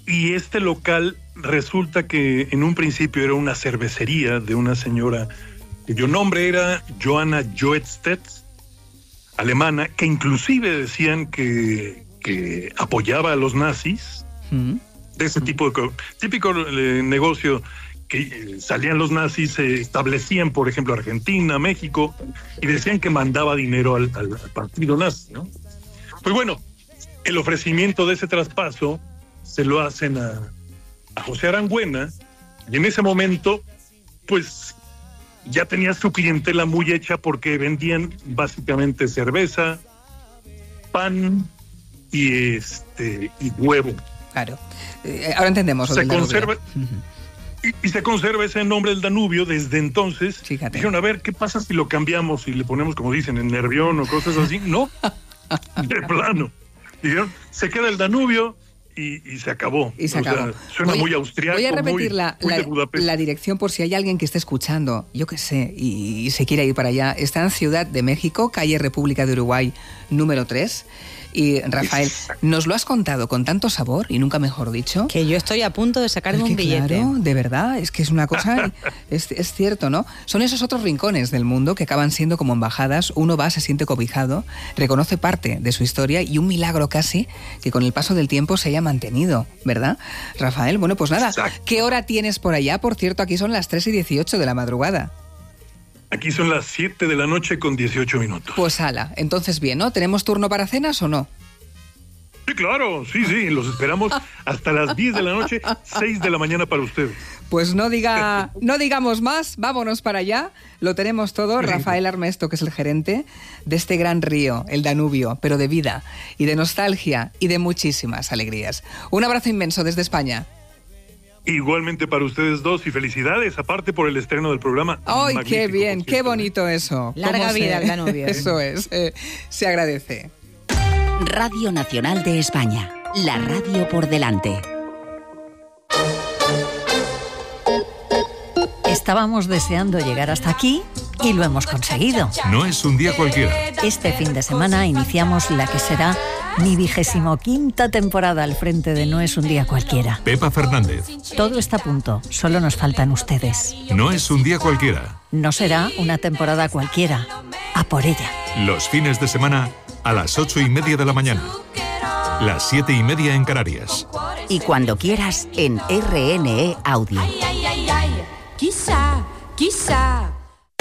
Y este local resulta que en un principio era una cervecería de una señora cuyo nombre era Johanna Joetstedt, alemana, que inclusive decían que apoyaba a los nazis, de ese tipo de típico negocio que salían los nazis, se establecían, por ejemplo, Argentina, México, y decían que mandaba dinero al partido nazi, ¿no? Pues bueno, el ofrecimiento de ese traspaso se lo hacen a José Arangüena, y en ese momento, pues, ya tenía su clientela muy hecha porque vendían básicamente cerveza, pan y huevo. Claro. Ahora entendemos. Se conserva y se conserva ese nombre del Danubio desde entonces. Fíjate. Dijeron, a ver, ¿qué pasa si lo cambiamos y le ponemos, como dicen, en Nervión o cosas así? No, de plano. Dijeron, se queda el Danubio y se acabó. Y se acabó. Sea, suena muy austriaco. Voy a repetir muy de Budapest. la dirección por si hay alguien que esté escuchando, yo qué sé, y se quiere ir para allá. Está en Ciudad de México, calle República de Uruguay, número 3. Y Rafael, nos lo has contado con tanto sabor, y nunca mejor dicho, que yo estoy a punto de sacarme un billete. Claro, de verdad, es que es una cosa, es cierto, ¿no? Son esos otros rincones del mundo que acaban siendo como embajadas. Uno va, se siente cobijado, reconoce parte de su historia, y un milagro casi que con el paso del tiempo se haya mantenido, ¿verdad, Rafael? Bueno, pues nada, exacto. ¿Qué hora tienes por allá? Por cierto, aquí son las 3:18 de la madrugada. Aquí son las 7 de la noche con 18 minutos. Pues ala, entonces bien, ¿no? ¿Tenemos turno para cenas o no? Sí, claro, sí, los esperamos hasta las 10 de la noche, 6 de la mañana para ustedes. Pues no digamos más, vámonos para allá. Lo tenemos todo. Rafael Armesto, que es el gerente de este gran río, el Danubio, pero de vida y de nostalgia y de muchísimas alegrías. Un abrazo inmenso desde España. Igualmente para ustedes dos, y felicidades, aparte por el estreno del programa. ¡Ay, magnífico, qué bien! ¡Qué bonito eso! Larga vida al Danubio. Eso es, se agradece. Radio Nacional de España, la radio por delante. Estábamos deseando llegar hasta aquí y lo hemos conseguido. No es un día cualquiera. Este fin de semana iniciamos la que será mi 25ª temporada al frente de No es un día cualquiera. Pepa Fernández. Todo está a punto, solo nos faltan ustedes. No es un día cualquiera. No será una temporada cualquiera. A por ella. Los fines de semana a las 8:30 de la mañana. Las 7:30 en Canarias. Y cuando quieras en RNE Audio. Quizá